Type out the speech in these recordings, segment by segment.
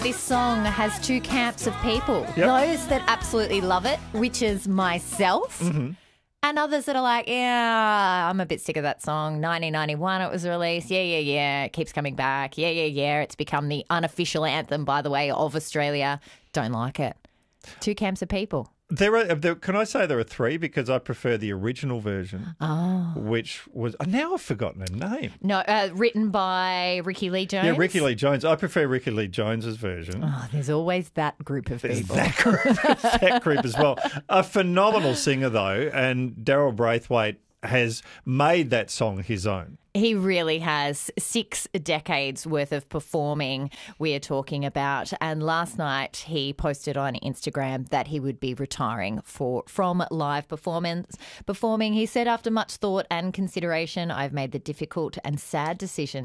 This song has two camps of people. Yep. Those that absolutely love it, which is myself, and others that are like, yeah, I'm a bit sick of that song. 1991 it was released. Yeah. It keeps coming back. Yeah. It's become the unofficial anthem, by the way, of Australia. Don't like it. Two camps of people. Can I say there are three, because I prefer the original version, which was now I've forgotten her name. No, written by Ricky Lee Jones. Yeah, Ricky Lee Jones. I prefer Ricky Lee Jones's version. Oh, there's always that group of There's people. that group as well. A phenomenal singer though, and Daryl Braithwaite has made that song his own. He really has. 6 decades worth of performing we are talking about. And last night he posted on Instagram that he would be retiring from live performing. He said, after much thought and consideration, I've made the difficult and sad decision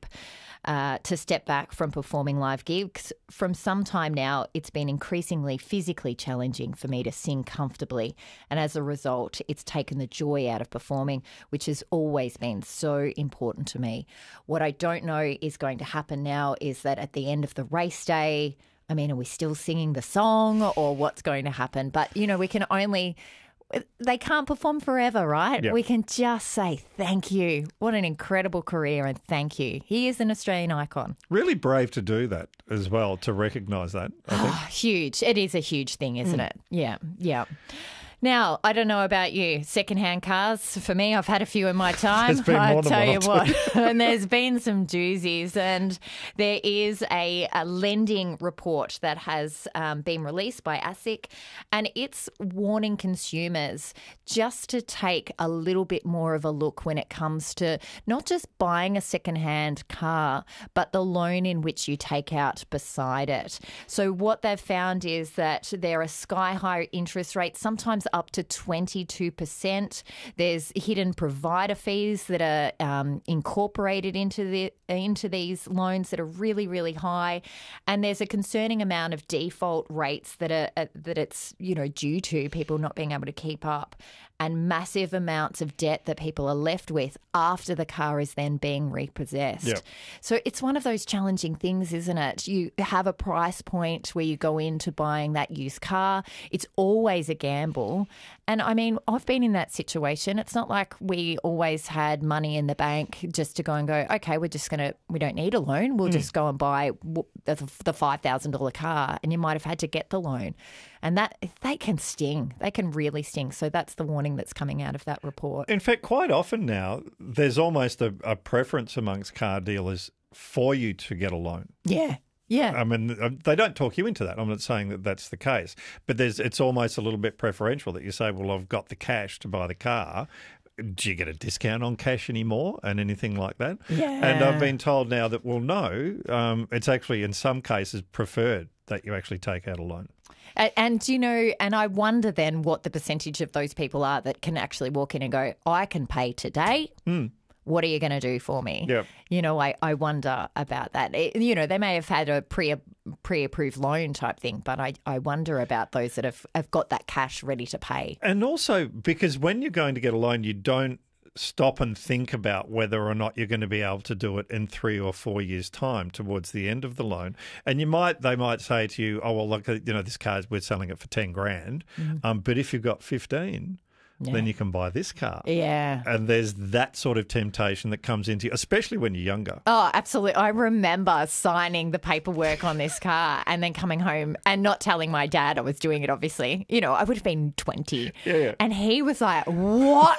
to step back from performing live gigs. From some time now, it's been increasingly physically challenging for me to sing comfortably. And as a result, it's taken the joy out of performing, which has always been so important to me. What I don't know is going to happen now is that at the end of the race day, are we still singing the song, or what's going to happen? But, we can only... They can't perform forever, right? Yep. We can just say thank you. What an incredible career, and thank you. He is an Australian icon. Really brave to do that as well, to recognise that, I think. Huge. It is a huge thing, isn't it? Yeah. Now, I don't know about you, secondhand cars. For me, I've had a few in my time. There's been more than tell one you or two. what, and there's been some doozies. And there is a lending report that has been released by ASIC, and it's warning consumers just to take a little bit more of a look when it comes to not just buying a secondhand car, but the loan in which you take out beside it. So what they've found is that there are sky-high interest rates, sometimes up to 22%. There's hidden provider fees that are incorporated into these loans that are really, really high, and there's a concerning amount of default rates that it's due to people not being able to keep up, and massive amounts of debt that people are left with after the car is then being repossessed. Yep. So it's one of those challenging things, isn't it? You have a price point where you go into buying that used car. It's always a gamble. And I've been in that situation. It's not like we always had money in the bank just to go and go, okay, we don't need a loan. We'll just go and buy the $5,000 car, and you might have had to get the loan. And that they can sting. They can really sting. So that's the warning that's coming out of that report. In fact, quite often now, there's almost a preference amongst car dealers for you to get a loan. Yeah. They don't talk you into that. I'm not saying that that's the case, but it's almost a little bit preferential that you say, well, I've got the cash to buy the car. Do you get a discount on cash anymore and anything like that? Yeah. And I've been told now that, well, no, it's actually in some cases preferred that you actually take out a loan. And I wonder then what the percentage of those people are that can actually walk in and go, I can pay today. What are you going to do for me? Yep. I wonder about that. They may have had a pre-approved loan type thing, but I wonder about those that have got that cash ready to pay. And also because when you're going to get a loan, you don't stop and think about whether or not you're going to be able to do it in 3 or 4 years' time towards the end of the loan. And they might say to you, oh, well, look, this car, we're selling it for 10 grand. But if you've got 15, then you can buy this car. Yeah. And there's that sort of temptation that comes into you, especially when you're younger. Oh, absolutely. I remember signing the paperwork on this car and then coming home and not telling my dad I was doing it, obviously. I would have been 20. Yeah. And he was like, what?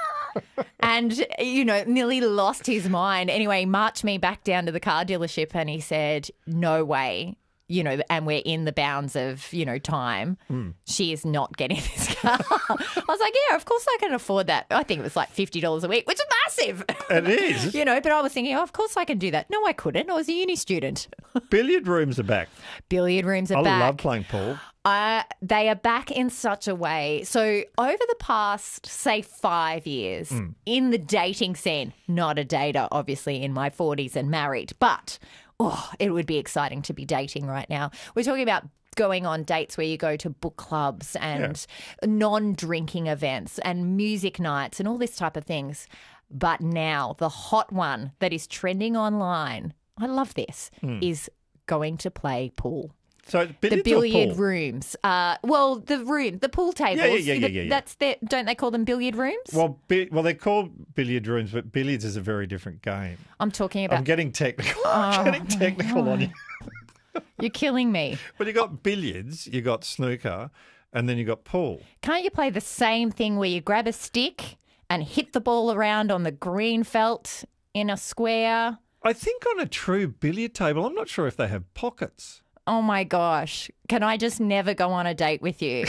And, nearly lost his mind. Anyway, he marched me back down to the car dealership and he said, no way. And we're in the bounds of, time. She is not getting this car. I was like, yeah, of course I can afford that. I think it was like $50 a week, which is massive. It is. But I was thinking, of course I can do that. No, I couldn't. I was a uni student. Billiard rooms are back. Billiard rooms are back. I love playing pool. They are back in such a way. So over the past, say, 5 years in the dating scene, not a dater, obviously, in my 40s and married, but it would be exciting to be dating right now. We're talking about going on dates where you go to book clubs and non-drinking events and music nights and all this type of things. But now the hot one that is trending online, I love this, is going to play pool. So it's The billiards billiard or pool? rooms. The pool tables. Yeah. That's don't they call them billiard rooms? Well, they're called billiard rooms, but billiards is a very different game. I'm talking about. I'm getting technical. I'm getting technical on you. You're killing me. Well, you got billiards, you got snooker, and then you got pool. Can't you play the same thing where you grab a stick and hit the ball around on the green felt in a square? I think on a true billiard table, I'm not sure if they have pockets. Oh my gosh. Can I just never go on a date with you?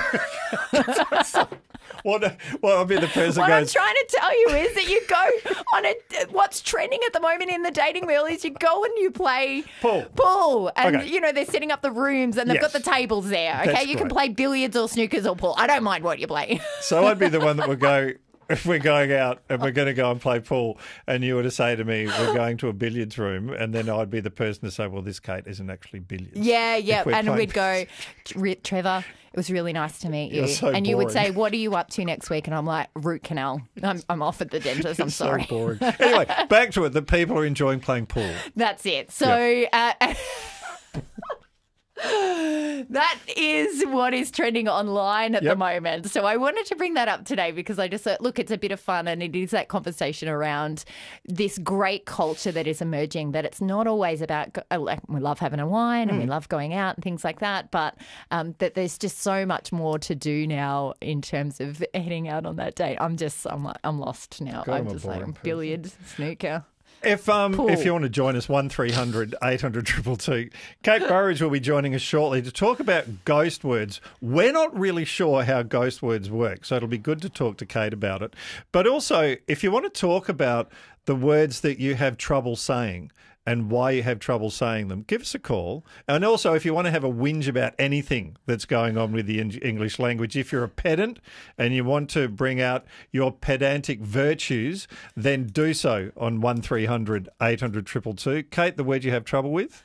Well, I'll be the person What I'm goes, trying to tell you is that you go on what's trending at the moment in the dating world is you go and you play Pool. And, Okay. they're setting up the rooms and they've got Yes. the tables there. Okay. That's You can great. play billiards or snookers or pool. I don't mind what you play. so I'd be the one that would go, if we're going out and we're going to go and play pool, and you were to say to me, we're going to a billiards room, and then I'd be the person to say, well, this, Kate, isn't actually billiards. Yeah. If we're And playing- we'd go, Trevor, it was really nice to meet you. You're so and you would boring. say, what are you up to next week? And I'm like, root canal. I'm off at the dentist. I'm So sorry. boring. Anyway, back to it. The people are enjoying playing pool. That's it. So that is what is trending online at the Yep. moment. So I wanted to bring that up today because I just thought, look, it's a bit of fun and it is that conversation around this great culture that is emerging, that it's not always about, like, we love having a wine and we love going out and things like that, but that there's just so much more to do now in terms of heading out on that date. I'm lost now. God, I'm I'm a just boring like, person. billiards, snooker. If you want to join us, 1300 800 222. Kate Burridge will be joining us shortly to talk about ghost words. We're not really sure how ghost words work, so it'll be good to talk to Kate about it. But also, if you want to talk about the words that you have trouble saying and why you have trouble saying them, give us a call. And also, if you want to have a whinge about anything that's going on with the English language, if you're a pedant and you want to bring out your pedantic virtues, then do so on 1300 800 222. Kate, the word you have trouble with?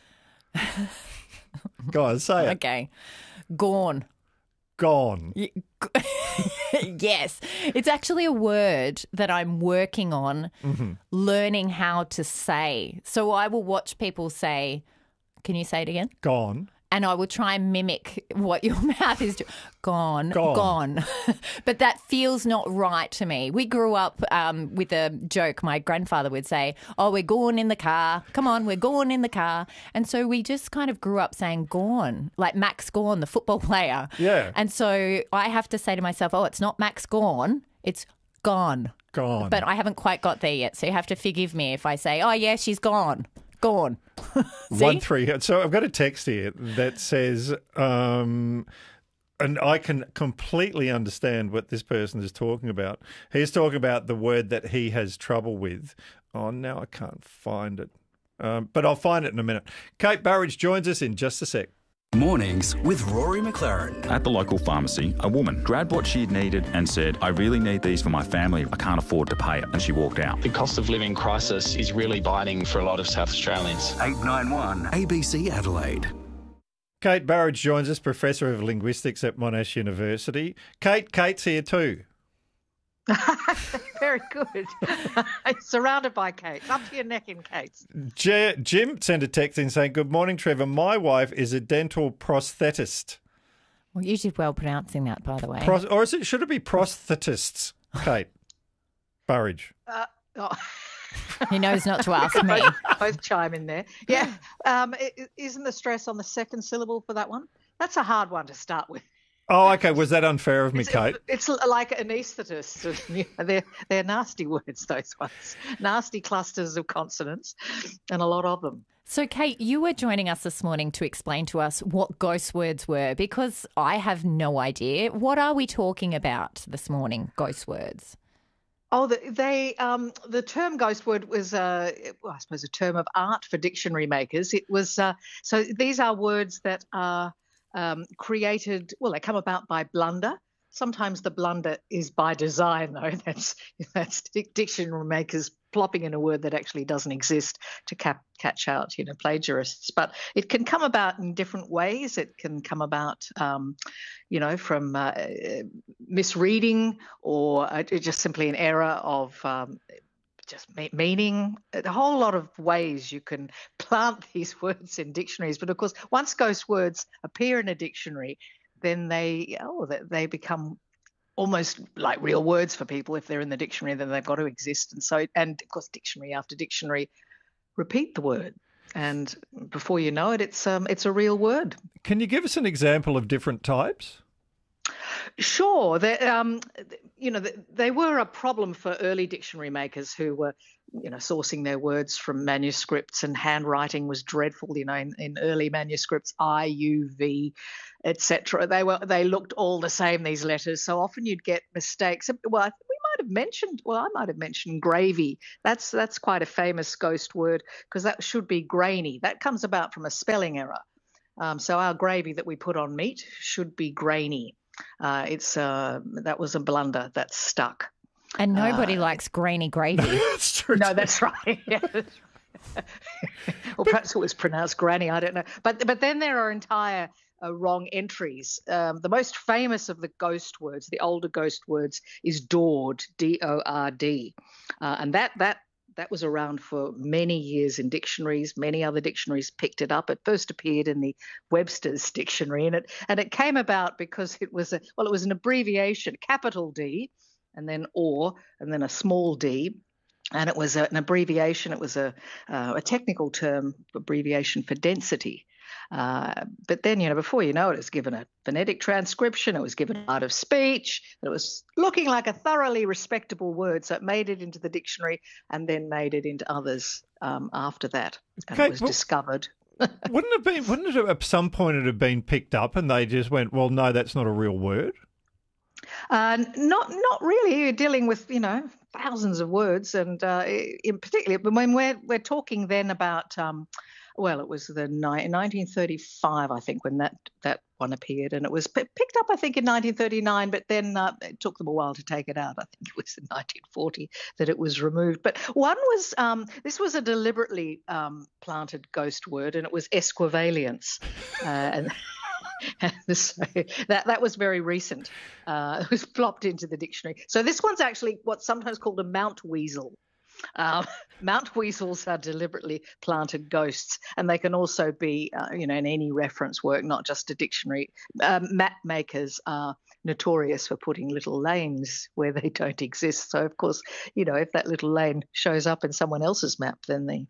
Go on, say it. Okay. Gone. Gone. Yes. It's actually a word that I'm working on learning how to say. So I will watch people say, can you say it again? Gone. And I will try and mimic what your mouth is doing. Gone. Gone. But that feels not right to me. We grew up with a joke. My grandfather would say, oh, we're gone in the car. Come on, we're gone in the car. And so we just kind of grew up saying gone, like Max Gawn, the football player. Yeah. And so I have to say to myself, oh, it's not Max Gawn, it's gone. Gone. But I haven't quite got there yet. So you have to forgive me if I say, oh, yeah, she's gone. Gone. See? 13. So I've got a text here that says, and I can completely understand what this person is talking about. He's talking about the word that he has trouble with. Oh, now I can't find it. But I'll find it in a minute. Kate Burridge joins us in just a sec. Mornings with Rory McLaren. At the local pharmacy, a woman grabbed what she had needed and said, I really need these for my family. I can't afford to pay it. And she walked out. The cost of living crisis is really biting for a lot of South Australians. 891 ABC Adelaide. Kate Burridge joins us, Professor of Linguistics at Monash University. Kate's here too. Very good. Surrounded by Kates, up to your neck in Kates. Jim sent a text in saying, good morning, Trevor. My wife is a dental prosthetist. Well, you did well pronouncing that, by the way. Should it be prosthetists, Kate Burridge? Oh, He knows not to ask me. both chime in there. Yeah. Isn't the stress on the second syllable for that one? That's a hard one to start with. Oh, okay. Was that unfair of me, Kate? It's like anaesthetist. They're nasty words, those ones. Nasty clusters of consonants, and a lot of them. So, Kate, you were joining us this morning to explain to us what ghost words were, because I have no idea. What are we talking about this morning, ghost words? Oh, the term ghost word was, I suppose, a term of art for dictionary makers. It was so these are words that are created. Well, they come about by blunder. Sometimes the blunder is by design, though. That's dictionary makers plopping in a word that actually doesn't exist to catch out, plagiarists. But it can come about in different ways. It can come about, from misreading or just simply an error of just meaning, a whole lot of ways you can plant these words in dictionaries. But of course, once ghost words appear in a dictionary, then they become almost like real words for people. If they're in the dictionary, then they've got to exist. And of course, dictionary after dictionary repeat the word. And before you know it, it's a real word. Can you give us an example of different types? Sure. They were a problem for early dictionary makers who were, sourcing their words from manuscripts, and handwriting was dreadful. In early manuscripts, I, U, V, etc. They looked all the same, these letters. So often you'd get mistakes. Well, I might have mentioned gravy. That's quite a famous ghost word, because that should be grainy. That comes about from a spelling error. So our gravy that we put on meat should be grainy. That was a blunder that stuck. And nobody likes grainy gravy. That's true. No, that's right. Yeah, that's right. Or perhaps it was pronounced granny. I don't know. But then there are entire wrong entries. The most famous of the ghost words, the older ghost words, is Dord, D-O-R-D, and that was around for many years in dictionaries. Many other dictionaries picked it up. It first appeared in the Webster's dictionary, and it came about because it was an abbreviation, capital D, and then or, and then a small d. And it was an abbreviation. It was a technical term, abbreviation for density. But then, before you know it, it's given a phonetic transcription. It was given art of speech. It was looking like a thoroughly respectable word. So it made it into the dictionary and then made it into others after that. And it was discovered. Wouldn't it at some point it have been picked up and they just went, well, no, that's not a real word? Not really. You're dealing with thousands of words, and in particular, when we're talking then about it was the 1935, I think, when that one appeared, and it was picked up, I think, in 1939, but then it took them a while to take it out. I think it was in 1940 that it was removed. But one was this was a deliberately planted ghost word, and it was esquivalence, and. So that was very recent. It was plopped into the dictionary. So this one's actually what's sometimes called a mount weasel. Mount weasels are deliberately planted ghosts, and they can also be, in any reference work, not just a dictionary. Map makers are notorious for putting little lanes where they don't exist. So, of course, if that little lane shows up in someone else's map, then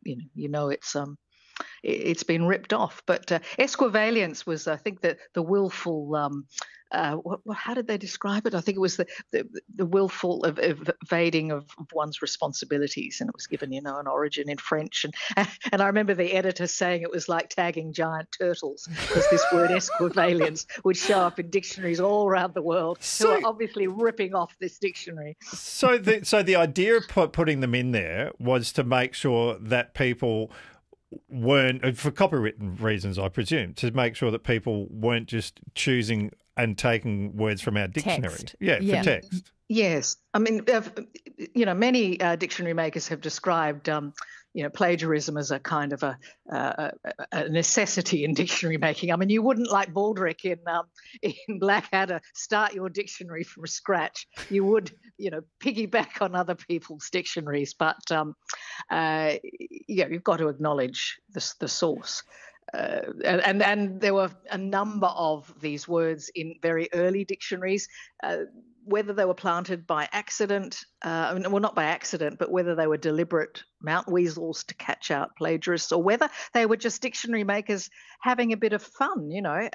it's been ripped off. But esquivalence was, I think, the willful. How did they describe it? I think it was the willful evading of one's responsibilities, and it was given, an origin in French. And I remember the editor saying it was like tagging giant turtles, because this word esquivalence would show up in dictionaries all around the world, who are obviously ripping off this dictionary. So the idea of putting them in there was to make sure that people weren't, for copywritten reasons, I presume, to make sure that people weren't just choosing and taking words from our dictionary. Text. Yeah, for text. Yes. I mean, many dictionary makers have described, plagiarism as a kind of a necessity in dictionary making. I mean, you wouldn't, like Baldrick in Blackadder, start your dictionary from scratch. You would, piggyback on other people's dictionaries, but you've got to acknowledge the source. And there were a number of these words in very early dictionaries, whether they were planted by accident, not by accident, but whether they were deliberate mount weasels to catch out plagiarists, or whether they were just dictionary makers having a bit of fun.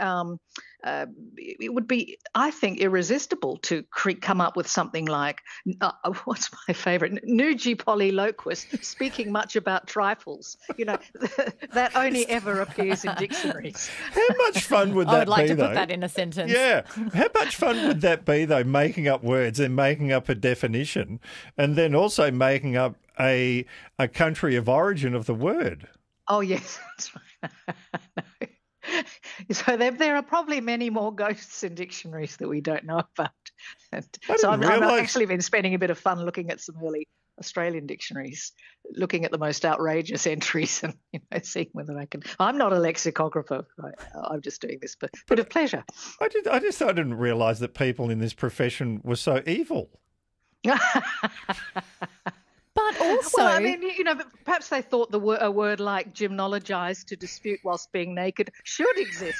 It would be, I think, irresistible to come up with something like, what's my favourite? Nugi polyloquus, speaking much about trifles. That only ever appears in dictionaries. How much fun would that be, I would like to though? put that in a sentence. Yeah. How much fun would that be, though, making up words and making up a definition, and then also making up a country of origin of the word? Oh, yes, that's right. So there are probably many more ghosts in dictionaries that we don't know about. I've actually been spending a bit of fun looking at some early Australian dictionaries, looking at the most outrageous entries and seeing whether I can. I'm not a lexicographer. I'm just doing this for a bit of pleasure. I didn't realise that people in this profession were so evil. But also, Well, I mean, but perhaps they thought a word like gymnologise, to dispute whilst being naked, should exist.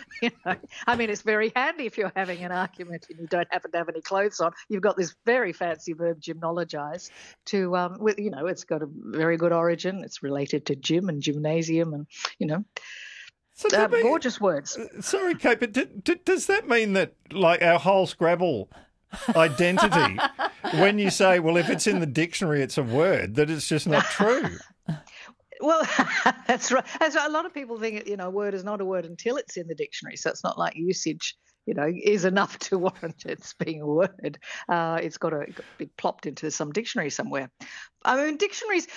I mean, it's very handy if you're having an argument and you don't happen to have any clothes on. You've got this very fancy verb, gymnologise, it's got a very good origin. It's related to gym and gymnasium, and So gorgeous words. Sorry, Kate, but does that mean that, like, our whole Scrabble identity, when you say, well, if it's in the dictionary, it's a word, that it's just not true? Well, that's right. A lot of people think, a word is not a word until it's in the dictionary. So it's not like usage, is enough to warrant its being a word. It's got to be plopped into some dictionary somewhere. I mean, dictionaries,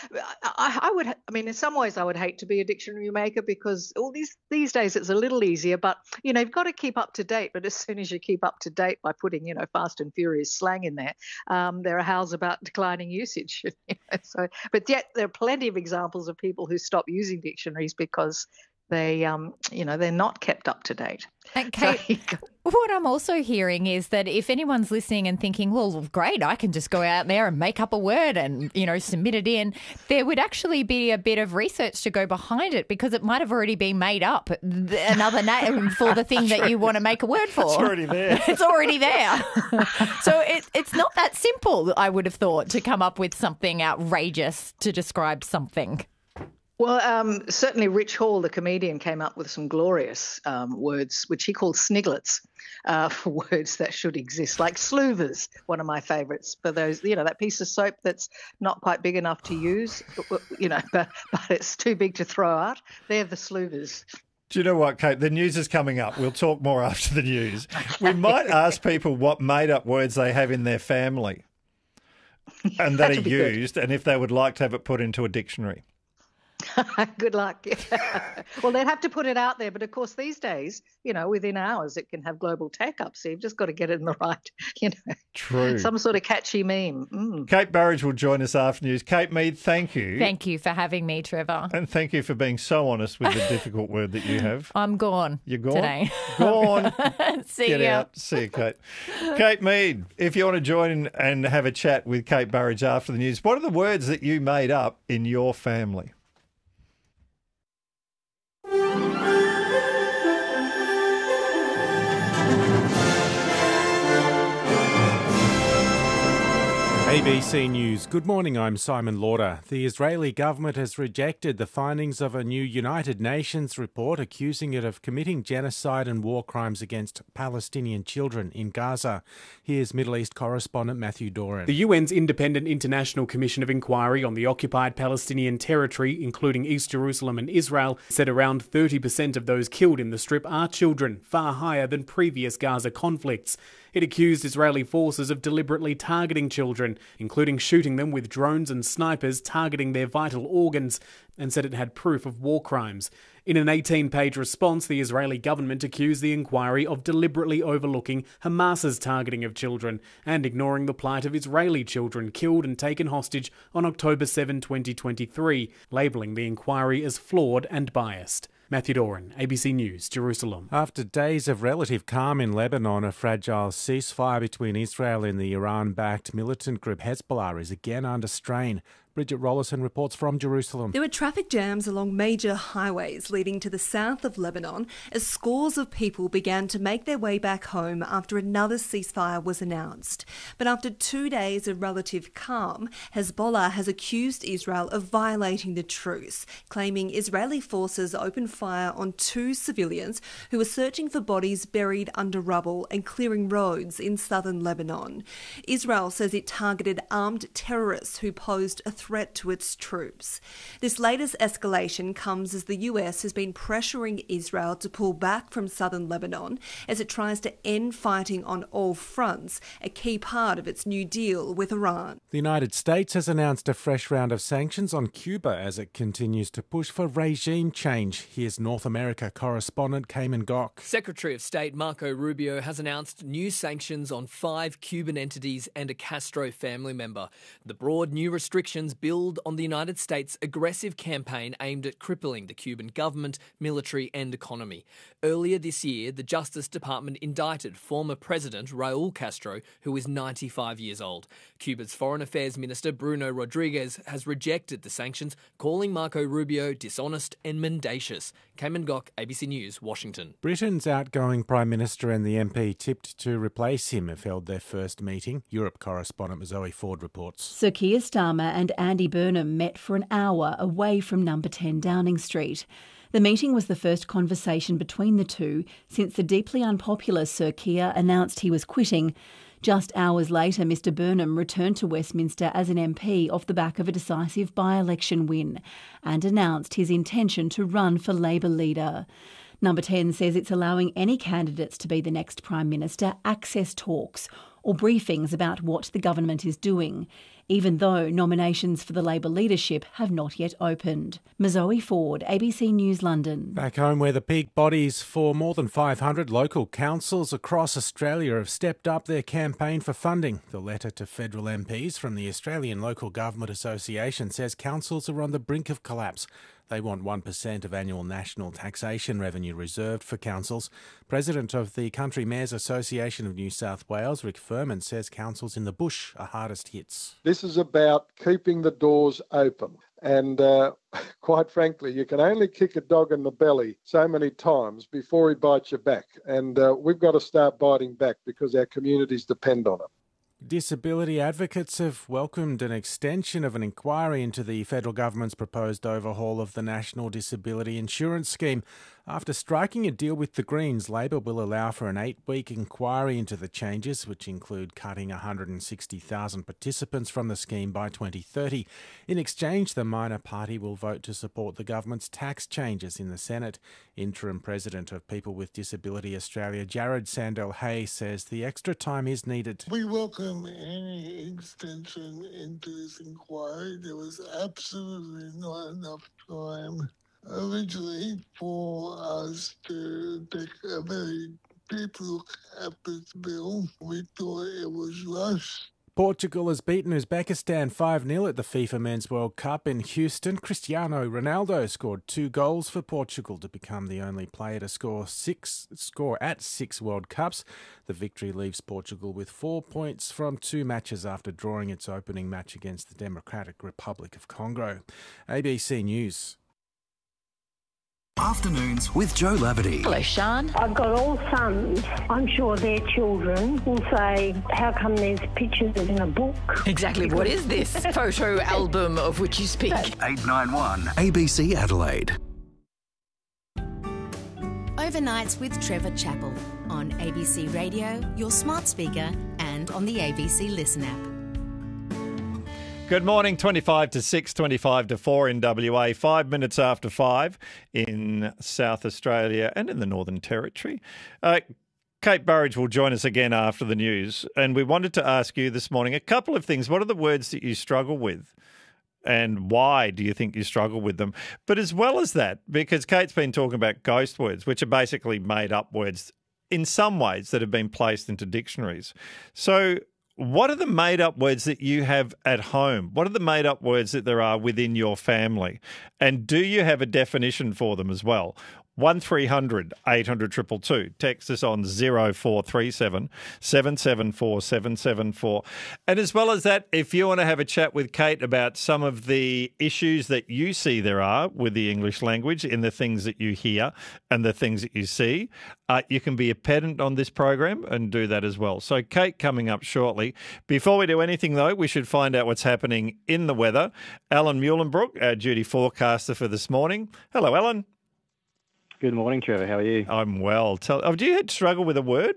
in some ways I would hate to be a dictionary maker, because all these days it's a little easier, but, you've got to keep up to date. But as soon as you keep up to date by putting, fast and furious slang in there, there are howls about declining usage. But yet there are plenty of examples of people who stop using dictionaries because they're not kept up to date. And Kate, what I'm also hearing is that if anyone's listening and thinking, well, great, I can just go out there and make up a word and, submit it in, there would actually be a bit of research to go behind it, because it might have already been made up, another name for the thing that you want to make a word for. It's already there. It's already there. So it's not that simple, I would have thought, to come up with something outrageous to describe something. Well, certainly Rich Hall, the comedian, came up with some glorious words, which he called snigglets, for words that should exist, like sloovers, one of my favourites, for those, that piece of soap that's not quite big enough to use, but it's too big to throw out. They're the sloovers. Do you know what, Kate? The news is coming up. We'll talk more after the news. We might ask people what made-up words they have in their family and that are used, and if they would like to have it put into a dictionary. Good luck. Well, they'd have to put it out there. But of course, these days, within hours, it can have global tech up. So you've just got to get it in the right, True. Some sort of catchy meme. Kate Burridge will join us after news. Kate Mead, thank you. Thank you for having me, Trevor. And thank you for being so honest with the difficult word that you have. I'm gone. You're gone? Today. Gone. See Get ya. out. See you, Kate. Kate Mead, if you want to join and have a chat with Kate Burridge after the news, what are the words that you made up in your family? ABC News. Good morning, I'm Simon Lauder. The Israeli government has rejected the findings of a new United Nations report accusing it of committing genocide and war crimes against Palestinian children in Gaza. Here's Middle East correspondent Matthew Doran. The UN's Independent International Commission of Inquiry on the occupied Palestinian territory, including East Jerusalem and Israel, said around 30% of those killed in the Strip are children, far higher than previous Gaza conflicts. It accused Israeli forces of deliberately targeting children, including shooting them with drones and snipers targeting their vital organs, and said it had proof of war crimes. In an 18-page response, the Israeli government accused the inquiry of deliberately overlooking Hamas's targeting of children and ignoring the plight of Israeli children killed and taken hostage on October 7, 2023, labelling the inquiry as flawed and biased. Matthew Doran, ABC News, Jerusalem. After days of relative calm in Lebanon, a fragile ceasefire between Israel and the Iran-backed militant group Hezbollah is again under strain. Bridget Rollison reports from Jerusalem. There were traffic jams along major highways leading to the south of Lebanon as scores of people began to make their way back home after another ceasefire was announced. But after 2 days of relative calm, Hezbollah has accused Israel of violating the truce, claiming Israeli forces opened fire on 2 civilians who were searching for bodies buried under rubble and clearing roads in southern Lebanon. Israel says it targeted armed terrorists who posed a threat to its troops. This latest escalation comes as the US has been pressuring Israel to pull back from southern Lebanon as it tries to end fighting on all fronts, a key part of its new deal with Iran. The United States has announced a fresh round of sanctions on Cuba as it continues to push for regime change. Here's North America correspondent Cayman Gok. Secretary of State Marco Rubio has announced new sanctions on 5 Cuban entities and a Castro family member. The broad new restrictions sanctions build on the United States' aggressive campaign aimed at crippling the Cuban government, military and economy. Earlier this year, the Justice Department indicted former President Raul Castro, who is 95 years old. Cuba's Foreign Affairs Minister Bruno Rodriguez has rejected the sanctions, calling Marco Rubio dishonest and mendacious. Cayman Gok, ABC News, Washington. Britain's outgoing Prime Minister and the MP tipped to replace him have held their first meeting. Europe correspondent Zoe Ford reports. Sir Keir Starmer and Andy Burnham met for an hour away from number 10 Downing Street. The meeting was the first conversation between the two since the deeply unpopular Sir Keir announced he was quitting. Just hours later, Mr Burnham returned to Westminster as an MP off the back of a decisive by-election win and announced his intention to run for Labor leader. Number 10 says it's allowing any candidates to be the next Prime Minister access talks or briefings about what the government is doing, even though nominations for the Labor leadership have not yet opened. Zoe Ford, ABC News, London. Back home, where the peak bodies for more than 500 local councils across Australia have stepped up their campaign for funding. The letter to federal MPs from the Australian Local Government Association says councils are on the brink of collapse. They want 1% of annual national taxation revenue reserved for councils. President of the Country Mayors Association of New South Wales, Rick Furman, says councils in the bush are hardest hits. This is about keeping the doors open. And quite frankly, you can only kick a dog in the belly so many times before he bites you back. And we've got to start biting back because our communities depend on it. Disability advocates have welcomed an extension of an inquiry into the federal government's proposed overhaul of the National Disability Insurance Scheme. After striking a deal with the Greens, Labor will allow for an 8-week inquiry into the changes, which include cutting 160,000 participants from the scheme by 2030. In exchange, the minor party will vote to support the government's tax changes in the Senate. Interim President of People with Disability Australia, Jared Sandell-Hay, says the extra time is needed. We welcome any extension into this inquiry. There was absolutely not enough time originally for us to take a very deep look at this bill. We thought it was rushed. Portugal has beaten Uzbekistan 5-0 at the FIFA Men's World Cup in Houston. Cristiano Ronaldo scored 2 goals for Portugal to become the only player to score at 6 World Cups. The victory leaves Portugal with 4 points from 2 matches after drawing its opening match against the Democratic Republic of Congo. ABC News. Afternoons with Joe Laverty. Hello, Sean. I've got all sons. I'm sure their children will say, how come there's pictures in a book? Exactly. What is this photo album of which you speak? 891 ABC Adelaide. Overnights with Trevor Chappell on ABC Radio, your smart speaker, and on the ABC Listen app. Good morning, 25 to 6, 25 to 4 in WA, 5 minutes after 5 in South Australia and in the Northern Territory. Kate Burridge will join us again after the news. And we wanted to ask you this morning a couple of things. What are the words that you struggle with? And why do you think you struggle with them? But as well as that, because Kate's been talking about ghost words, which are basically made up words in some ways that have been placed into dictionaries. So what are the made-up words that you have at home? What are the made-up words that there are within your family? And do you have a definition for them as well? 1300 800 222. Text us on 0437 774 774. And as well as that, if you want to have a chat with Kate about some of the issues that you see there are with the English language in the things that you hear and the things that you see, you can be a pedant on this program and do that as well. So Kate coming up shortly. Before we do anything, though, we should find out what's happening in the weather. Alan Muhlenbrook, our duty forecaster for this morning. Hello, Alan. Good morning, Trevor. How are you? I'm well. Do you struggle with a word?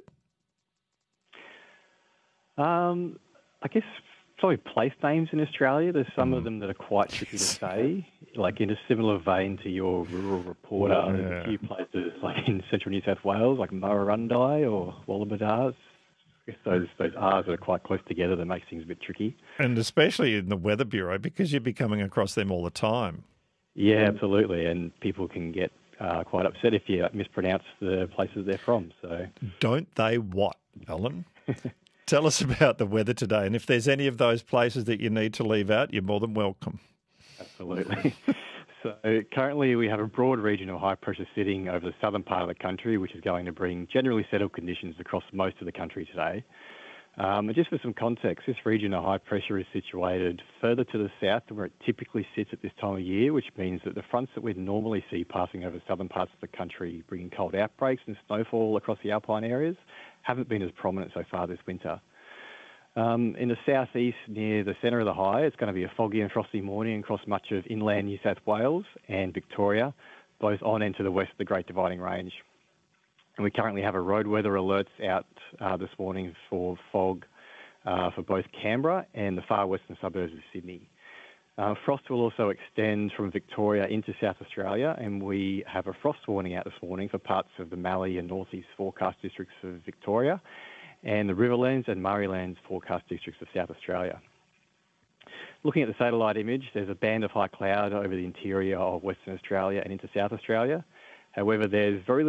I guess probably place names in Australia. There's some of them that are quite tricky to say. Like in a similar vein to your rural reporter, there's a few places like in central New South Wales, like Murrurundi or Wallumbadars. I guess those R's that are quite close together that makes things a bit tricky. And especially in the Weather Bureau, because you'd be coming across them all the time. Yeah, absolutely. And people can get quite upset if you mispronounce the places they're from. So don't they what, Alan? Tell us about the weather today, and if there's any of those places that you need to leave out, you're more than welcome. Absolutely. So currently we have a broad regional high pressure sitting over the southern part of the country, which is going to bring generally settled conditions across most of the country today. And just for some context, this region of high pressure is situated further to the south than where it typically sits at this time of year, which means that the fronts that we'd normally see passing over southern parts of the country, bringing cold outbreaks and snowfall across the alpine areas, haven't been as prominent so far this winter. In the southeast, near the centre of the high, it's going to be a foggy and frosty morning across much of inland New South Wales and Victoria, both on and to the west of the Great Dividing Range. And we currently have a road weather alerts out this morning for fog for both Canberra and the far western suburbs of Sydney. Frost will also extend from Victoria into South Australia, and we have a frost warning out this morning for parts of the Mallee and northeast forecast districts of Victoria and the Riverlands and Murraylands forecast districts of South Australia. Looking at the satellite image, there's a band of high cloud over the interior of Western Australia and into South Australia. However, there's very